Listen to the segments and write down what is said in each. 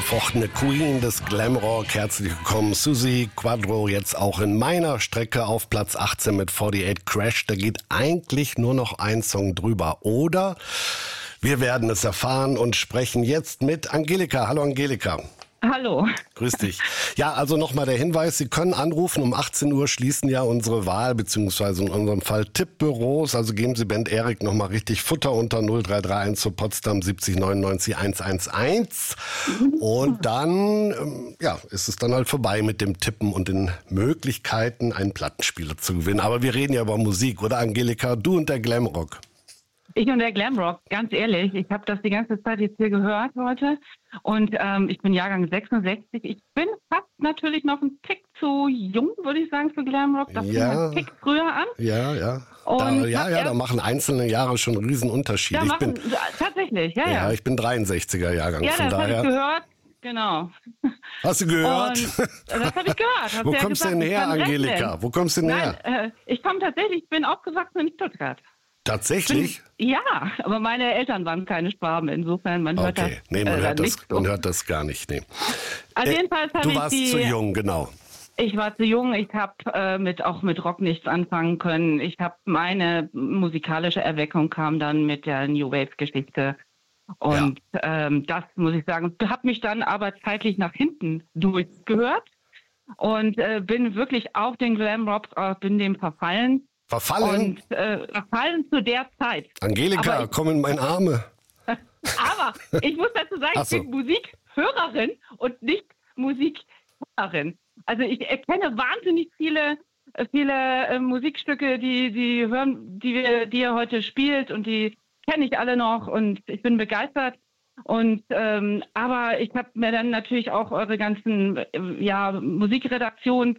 unangefochtene Queen des Glamrock. Herzlich willkommen, Suzi Quatro, jetzt auch in meiner Strecke auf Platz 18 mit 48 Crash. Da geht eigentlich nur noch ein Song drüber, oder? Wir werden es erfahren und sprechen jetzt mit Angelika. Hallo Angelika. Hallo. Grüß dich. Ja, also nochmal der Hinweis, Sie können anrufen. Um 18 Uhr schließen ja unsere Wahl, beziehungsweise in unserem Fall Tippbüros. Also geben Sie Band Erik nochmal richtig Futter unter 0331 zu Potsdam 70 99 111. Und dann, ist es dann halt vorbei mit dem Tippen und den Möglichkeiten, einen Plattenspieler zu gewinnen. Aber wir reden ja über Musik, oder Angelika? Du und der Glamrock. Ich und der Glamrock, ganz ehrlich, ich habe das die ganze Zeit jetzt hier gehört heute und ich bin Jahrgang 66. Ich bin fast natürlich noch ein Tick zu jung, würde ich sagen, für Glamrock. Das fing ein Tick früher an. Ja. Und Da machen einzelne Jahre schon einen Riesen-Unterschied. Tatsächlich, ja. Ja, ich bin 63er Jahrgang, von daher. Ja, das habe ich gehört. Genau. Hast du gehört? Das habe ich gehört. Wo kommst du denn her, Angelika? Wo kommst du denn her? Ich bin aufgewachsen in Stuttgart. Tatsächlich? Ja, aber meine Eltern waren keine Schwaben, insofern man hört das. Nee, man hört das gar nicht. Nee. Also jedenfalls du warst zu jung, genau. Ich war zu jung, ich habe auch mit Rock nichts anfangen können. Ich habe meine musikalische Erweckung kam dann mit der New Wave-Geschichte. Und das muss ich sagen, habe mich dann aber zeitlich nach hinten durchgehört und bin wirklich auf den Glamrock, bin dem verfallen. Verfallen? Und verfallen zu der Zeit. Angelika, komm in meine Arme. Aber ich muss dazu sagen, ich bin Musikhörerin und nicht Musikkennerin. Also ich erkenne wahnsinnig viele Musikstücke, die ihr heute spielt, und die kenne ich alle noch und ich bin begeistert. Und aber ich habe mir dann natürlich auch eure ganzen Musikredaktionen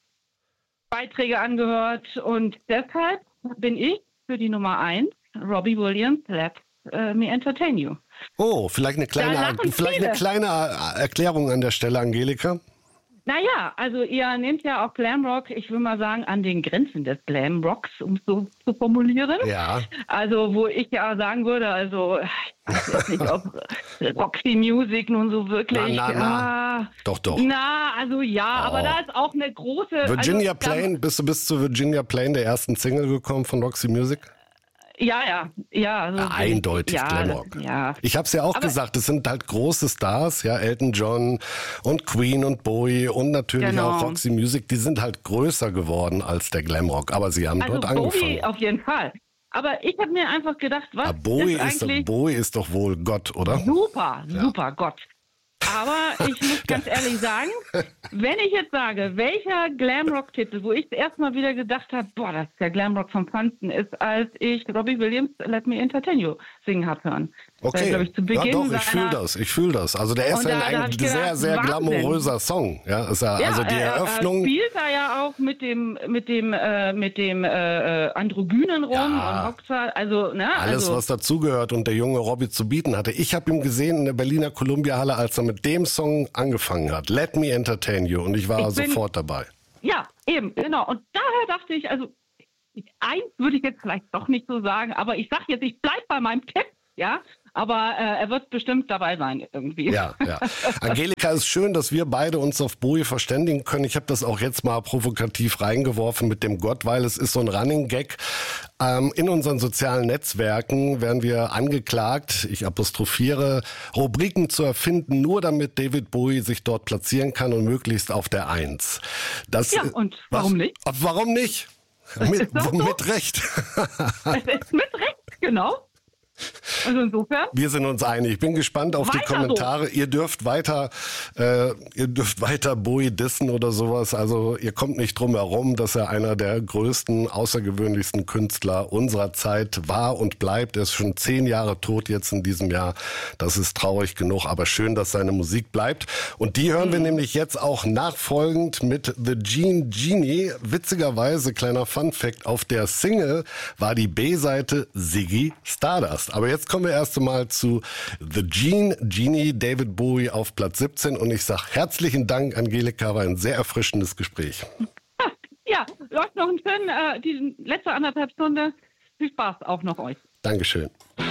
Beiträge angehört, und deshalb bin ich für die Nummer 1, Robbie Williams, Let Me Entertain You. Oh, vielleicht eine kleine Erklärung an der Stelle, Angelika. Naja, also ihr nehmt ja auch Glamrock, ich will mal sagen, an den Grenzen des Glamrocks, um es so zu formulieren. Ja. Also wo ich ja sagen würde, also ich weiß jetzt nicht, ob Roxy Music nun so wirklich... Doch. Aber da ist auch eine große... Virginia Plain, bist du bis zu Virginia Plain, der ersten Single, gekommen von Roxy Music? Ja. Eindeutig Glamrock. Ja. Ich habe es ja auch gesagt, es sind halt große Stars, ja, Elton John und Queen und Bowie und natürlich auch Roxy Music, die sind halt größer geworden als der Glamrock, aber sie haben dort angefangen. Bowie auf jeden Fall. Aber ich habe mir einfach gedacht, Bowie ist doch wohl Gott, oder? Super Gott. Aber ich muss ganz ehrlich sagen, wenn ich jetzt sage, welcher Glamrock-Titel, wo ich erstmal wieder gedacht habe, das ist der Glamrock vom Feinsten, ist, als ich Robbie Williams Let Me Entertain You singen habe hören. Okay, ich fühle das. Also der ist ein sehr, sehr glamouröser Song. Ja, ist also die Eröffnung. Er spielt da ja auch mit dem Androgynen rum und Rockstar, alles, was dazugehört und der junge Robbie zu bieten hatte. Ich habe ihn gesehen in der Berliner Columbia-Halle, als er mit dem Song angefangen hat. Let Me Entertain You. Und ich war sofort dabei. Ja, eben, genau. Und daher dachte ich, also eins würde ich jetzt vielleicht doch nicht so sagen, aber ich sage jetzt, ich bleibe bei meinem Tipp, ja. Aber er wird bestimmt dabei sein irgendwie. Ja. Angelika, ist schön, dass wir beide uns auf Bowie verständigen können. Ich habe das auch jetzt mal provokativ reingeworfen mit dem Gott, weil es ist so ein Running Gag. In unseren sozialen Netzwerken werden wir angeklagt, ich apostrophiere, Rubriken zu erfinden, nur damit David Bowie sich dort platzieren kann und möglichst auf der 1. Und warum nicht? Warum nicht? Mit Recht. Es ist mit Recht, genau. Also insofern. Wir sind uns einig. Ich bin gespannt auf die Kommentare. So. Ihr dürft weiter Bowie dissen oder sowas. Also ihr kommt nicht drum herum, dass er einer der größten, außergewöhnlichsten Künstler unserer Zeit war und bleibt. Er ist schon 10 Jahre tot jetzt in diesem Jahr. Das ist traurig genug, aber schön, dass seine Musik bleibt. Und die hören wir nämlich jetzt auch nachfolgend mit The Genie. Witzigerweise, kleiner Funfact, auf der Single war die B-Seite Ziggy Stardust. Aber jetzt kommen wir erst einmal zu The Genie, David Bowie auf Platz 17. Und ich sage herzlichen Dank, Angelika, war ein sehr erfrischendes Gespräch. Ja, läuft noch ein schön, die letzte 1,5 Stunde. Viel Spaß auch noch euch. Dankeschön.